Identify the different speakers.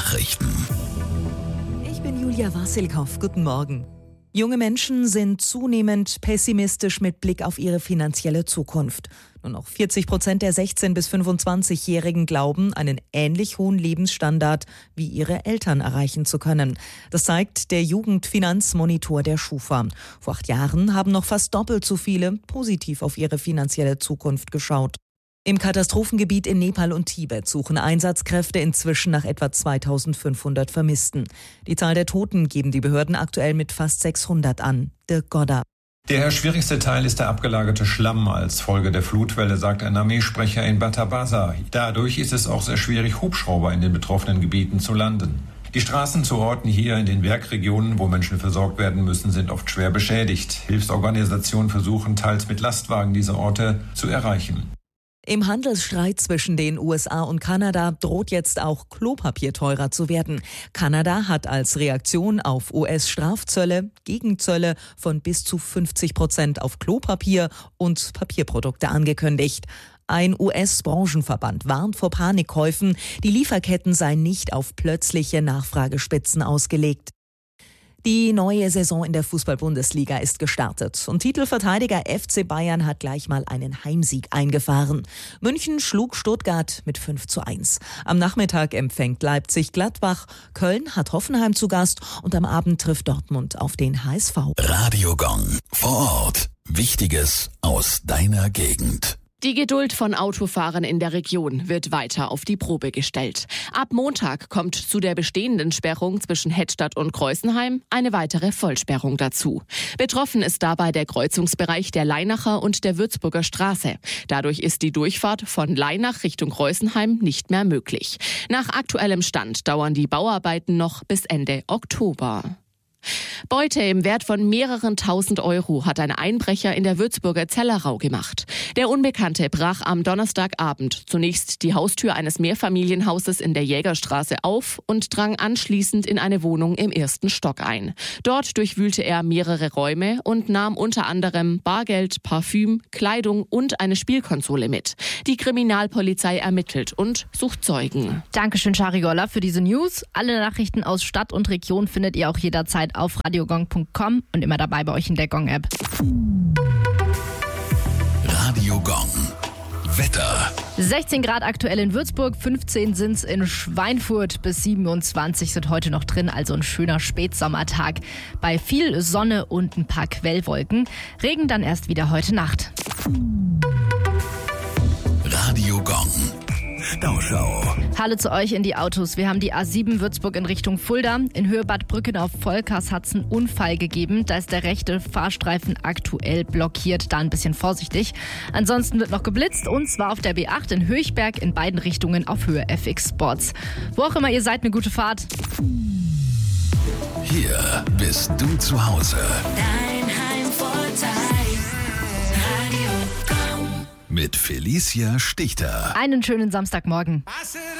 Speaker 1: Nachrichten.
Speaker 2: Ich bin Julia Wassilkow. Guten Morgen. Junge Menschen sind zunehmend pessimistisch mit Blick auf ihre finanzielle Zukunft. Nur noch 40% der 16- bis 25-Jährigen glauben, einen ähnlich hohen Lebensstandard wie ihre Eltern erreichen zu können. Das zeigt der Jugendfinanzmonitor der Schufa. Vor 8 Jahren haben noch fast doppelt so viele positiv auf ihre finanzielle Zukunft geschaut. Im Katastrophengebiet in Nepal und Tibet suchen Einsatzkräfte inzwischen nach etwa 2500 Vermissten. Die Zahl der Toten geben die Behörden aktuell mit fast 600 an. Dirk Godder.
Speaker 3: Der schwierigste Teil ist der abgelagerte Schlamm als Folge der Flutwelle, sagt ein Armeesprecher in Batabasa. Dadurch ist es auch sehr schwierig, Hubschrauber in den betroffenen Gebieten zu landen. Die Straßen zu Orten hier in den Bergregionen, wo Menschen versorgt werden müssen, sind oft schwer beschädigt. Hilfsorganisationen versuchen teils mit Lastwagen diese Orte zu erreichen.
Speaker 2: Im Handelsstreit zwischen den USA und Kanada droht jetzt auch Klopapier teurer zu werden. Kanada hat als Reaktion auf US-Strafzölle Gegenzölle von bis zu 50% auf Klopapier und Papierprodukte angekündigt. Ein US-Branchenverband warnt vor Panikkäufen. Die Lieferketten seien nicht auf plötzliche Nachfragespitzen ausgelegt. Die neue Saison in der Fußball-Bundesliga ist gestartet und Titelverteidiger FC Bayern hat gleich mal einen Heimsieg eingefahren. München schlug Stuttgart mit 5:1. Am Nachmittag empfängt Leipzig Gladbach, Köln hat Hoffenheim zu Gast und am Abend trifft Dortmund auf den HSV.
Speaker 1: Radio Gong. Vor Ort. Wichtiges aus deiner Gegend.
Speaker 4: Die Geduld von Autofahrern in der Region wird weiter auf die Probe gestellt. Ab Montag kommt zu der bestehenden Sperrung zwischen Hettstadt und Kreuzenheim eine weitere Vollsperrung dazu. Betroffen ist dabei der Kreuzungsbereich der Leinacher und der Würzburger Straße. Dadurch ist die Durchfahrt von Leinach Richtung Kreuzenheim nicht mehr möglich. Nach aktuellem Stand dauern die Bauarbeiten noch bis Ende Oktober. Beute im Wert von mehreren tausend Euro hat ein Einbrecher in der Würzburger Zellerau gemacht. Der Unbekannte brach am Donnerstagabend zunächst die Haustür eines Mehrfamilienhauses in der Jägerstraße auf und drang anschließend in eine Wohnung im 1. Stock ein. Dort durchwühlte er mehrere Räume und nahm unter anderem Bargeld, Parfüm, Kleidung und eine Spielkonsole mit. Die Kriminalpolizei ermittelt und sucht Zeugen.
Speaker 5: Dankeschön, Shari Golla, für diese News. Alle Nachrichten aus Stadt und Region findet ihr auch jederzeit auf radiogong.com und immer dabei bei euch in der Gong-App.
Speaker 1: Radio Gong. Wetter.
Speaker 5: 16 Grad aktuell in Würzburg, 15 sind's in Schweinfurt, bis 27 sind heute noch drin, also ein schöner Spätsommertag. Bei viel Sonne und ein paar Quellwolken. Regen dann erst wieder heute Nacht.
Speaker 1: Radio Gong. Stauschau.
Speaker 5: Hallo zu euch in die Autos. Wir haben die A7 Würzburg in Richtung Fulda. In Höhe Bad Brücken auf Volkers hat es einen Unfall gegeben. Da ist der rechte Fahrstreifen aktuell blockiert. Da ein bisschen vorsichtig. Ansonsten wird noch geblitzt und zwar auf der B8 in Höchberg in beiden Richtungen auf Höhe FX Sports. Wo auch immer ihr seid, eine gute Fahrt.
Speaker 1: Hier bist du zu Hause.
Speaker 6: Dein Heimvorteil. Radio Gong.
Speaker 1: Mit Felicia Stichter.
Speaker 5: Einen schönen Samstagmorgen.